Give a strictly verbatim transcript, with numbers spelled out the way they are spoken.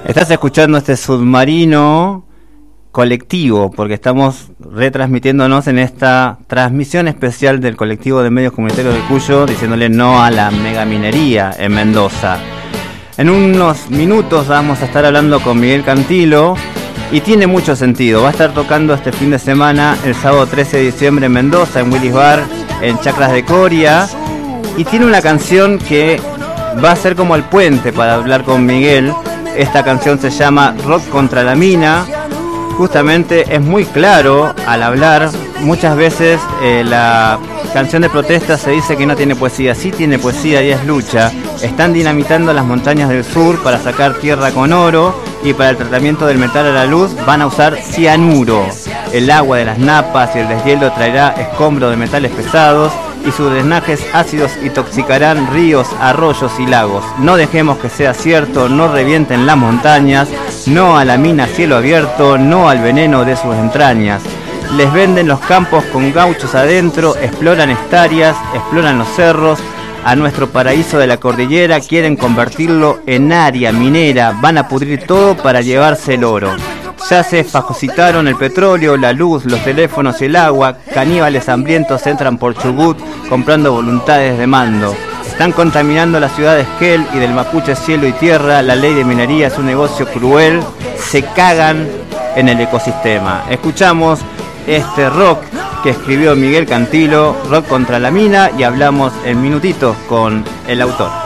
Estás escuchando este submarino colectivo, porque estamos retransmitiéndonos en esta transmisión especial del colectivo de medios comunitarios de Cuyo, diciéndole no a la megaminería en Mendoza. En unos minutos vamos a estar hablando con Miguel Cantilo y tiene mucho sentido. Va a estar tocando este fin de semana, el sábado trece de diciembre en Mendoza, en Willis Bar, en Chacras de Coria, y tiene una canción que va a ser como el puente para hablar con Miguel. Esta canción se llama Rock contra la Mina. Justamente es muy claro al hablar. Muchas veces eh, la canción de protesta se dice que no tiene poesía. Sí tiene poesía y es lucha. Están dinamitando las montañas del sur para sacar tierra con oro, y para el tratamiento del metal a la luz van a usar cianuro. El agua de las napas y el deshielo traerá escombro de metales pesados, y sus drenajes ácidos intoxicarán ríos, arroyos y lagos. No dejemos que sea cierto, no revienten las montañas, no a la mina cielo abierto, no al veneno de sus entrañas. Les venden los campos con gauchos adentro, exploran hectáreas, exploran los cerros. A nuestro paraíso de la cordillera quieren convertirlo en área minera, van a pudrir todo para llevarse el oro. Ya se fagocitaron el petróleo, la luz, los teléfonos y el agua. Caníbales hambrientos entran por Chubut comprando voluntades de mando. Están contaminando la ciudad de Esquel y del Mapuche cielo y tierra. La ley de minería es un negocio cruel. Se cagan en el ecosistema. Escuchamos este rock que escribió Miguel Cantilo, Rock contra la Mina, y hablamos en minutitos con el autor.